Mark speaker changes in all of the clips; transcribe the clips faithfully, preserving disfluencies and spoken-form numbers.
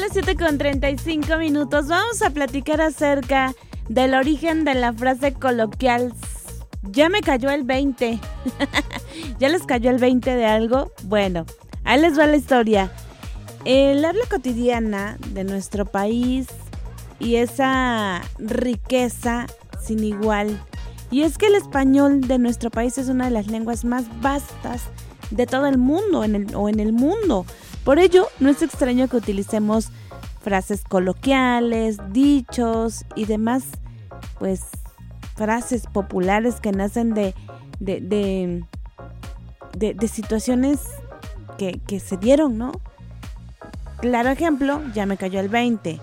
Speaker 1: las siete con treinta y cinco minutos vamos a platicar acerca del origen de la frase coloquial "ya me cayó el veinte". ¿Ya les cayó el veinte de algo? Bueno, ahí les va la historia. El habla cotidiana de nuestro país y esa riqueza sin igual. Y es que el español de nuestro país es una de las lenguas más vastas de todo el mundo en el, o en el mundo. Por ello, no es extraño que utilicemos frases coloquiales, dichos y demás, pues, frases populares que nacen de, de, de, de, de situaciones que, que se dieron, ¿no? Claro ejemplo, ya me cayó el veinte.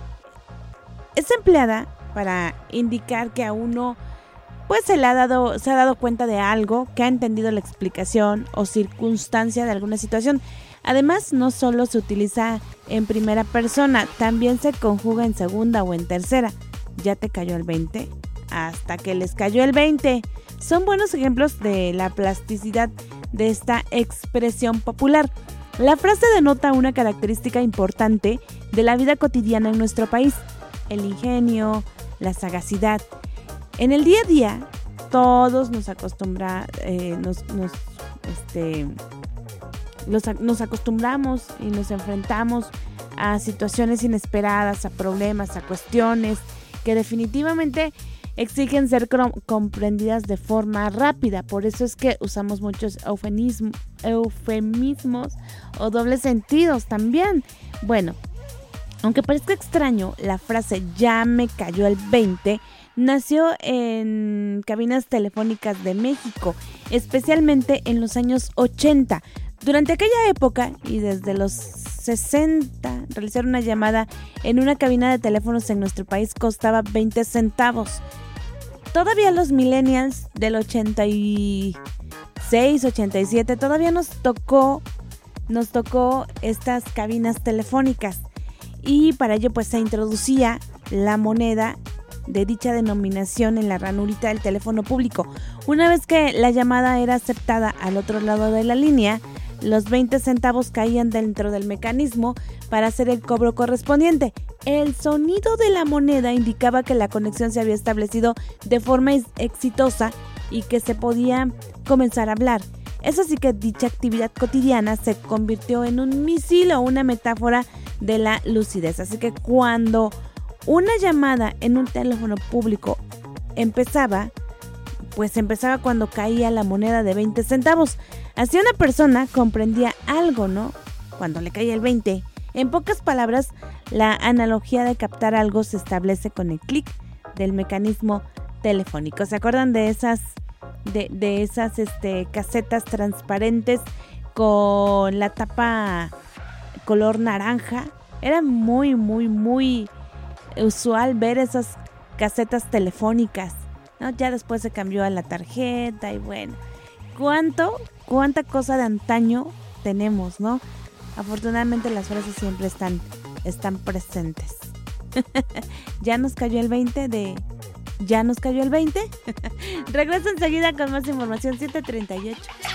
Speaker 1: Es empleada para indicar que a uno pues se le ha dado, se ha dado cuenta de algo, que ha entendido la explicación o circunstancia de alguna situación. Además, no solo se utiliza en primera persona, también se conjuga en segunda o en tercera. ¿Ya te cayó el veinte? Hasta que les cayó el veinte. Son buenos ejemplos de la plasticidad de esta expresión popular. La frase denota una característica importante de la vida cotidiana en nuestro país: el ingenio, la sagacidad. En el día a día, todos nos acostumbra, eh, nos, nos, este, los, nos acostumbramos y nos enfrentamos a situaciones inesperadas, a problemas, a cuestiones que definitivamente exigen ser crom- comprendidas de forma rápida. Por eso es que usamos muchos eufemismos, eufemismos o dobles sentidos también. Bueno, aunque parezca extraño, la frase "ya me cayó el veinte" nació en cabinas telefónicas de México, especialmente en los años ochenta. Durante aquella época y desde los sesenta, realizar una llamada en una cabina de teléfonos en nuestro país costaba veinte centavos. Todavía los millennials del ochenta y seis, ochenta y siete, todavía nos tocó, nos tocó estas cabinas telefónicas. Y para ello pues se introducía la moneda de dicha denominación en la ranurita del teléfono público. Una vez que la llamada era aceptada al otro lado de la línea, los veinte centavos caían dentro del mecanismo para hacer el cobro correspondiente. El sonido de la moneda indicaba que la conexión se había establecido de forma exitosa y que se podía comenzar a hablar. Es así que dicha actividad cotidiana se convirtió en un misil o una metáfora de la lucidez. Así que cuando una llamada en un teléfono público empezaba, pues empezaba cuando caía la moneda de veinte centavos. Así una persona comprendía algo, ¿no? Cuando le caía el veinte. En pocas palabras, la analogía de captar algo se establece con el clic del mecanismo telefónico. ¿Se acuerdan de esas, de, de esas este, casetas transparentes con la tapa color naranja? Era muy, muy, muy usual ver esas casetas telefónicas, ¿no? Ya después se cambió a la tarjeta y bueno, cuánto, cuánta cosa de antaño tenemos, ¿no? Afortunadamente las frases siempre están, están presentes. Ya nos cayó el veinte de... ¿Ya nos cayó el veinte? Regreso enseguida con más información. siete treinta y ocho.